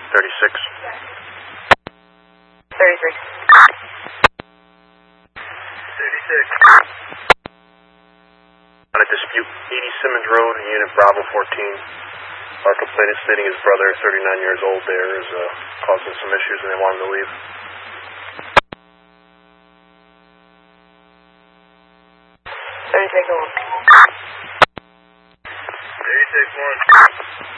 36. 33. 36. On a dispute, 80 Simmons Road, Unit Bravo 14. Our complainant stating his brother, 39 years old there, is causing some issues and they want him to leave. 36 1. 36 1.